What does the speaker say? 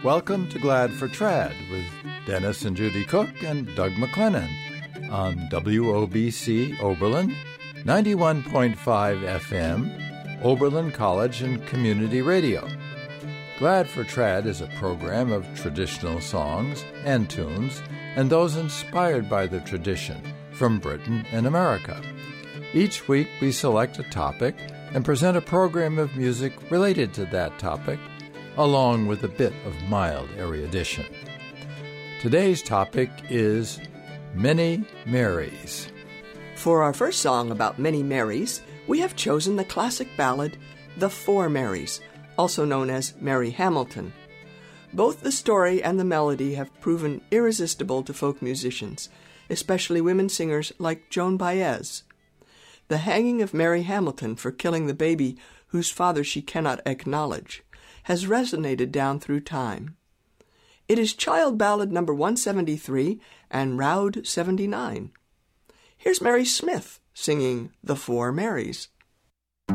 Welcome to Glad for Trad with Dennis and Judy Cook and Doug McLennan on WOBC Oberlin, 91.5 FM, Oberlin College and Community Radio. Glad for Trad is a program of traditional songs and tunes and those inspired by the tradition from Britain and America. Each week we select a topic and present a program of music related to that topic, along with a bit of mild erudition. Today's topic is Many Marys. For our first song about Many Marys, we have chosen the classic ballad, The Four Marys, also known as Mary Hamilton. Both the story and the melody have proven irresistible to folk musicians, especially women singers like Joan Baez. The hanging of Mary Hamilton for killing the baby whose father she cannot acknowledge has resonated down through time. It is child ballad number 173 and Roud 79. Here's Mary Smith singing The Four Marys.